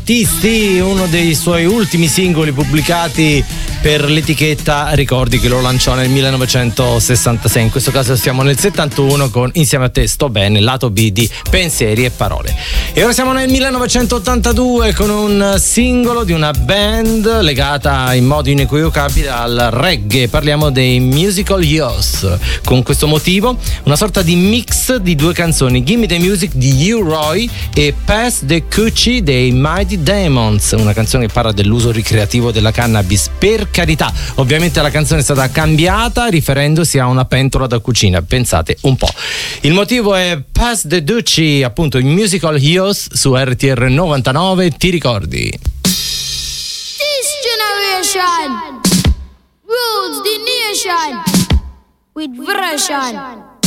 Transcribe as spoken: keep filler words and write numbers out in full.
Battisti, uno dei suoi ultimi singoli pubblicati per l'etichetta Ricordi, che lo lanciò nel millenovecentosessantasei. In questo caso siamo nel settantuno con Insieme a te sto bene, lato B di Pensieri e Parole. E ora siamo nel millenovecentottantadue con un singolo di una band legata in modo inequivocabile al reggae. Parliamo dei Musical Youth. Con questo motivo una sorta di mix di due canzoni, Gimme the Music di U-Roy e Pass the Coochie dei Mighty Demons, una canzone che parla dell'uso ricreativo della cannabis. Per carità, ovviamente la canzone è stata cambiata riferendosi a una pentola da cucina, pensate un po'. Il motivo è Pass the Coochie, appunto in Musical Youth su R T R novantanove, ti ricordi? This generation rules the nation with version.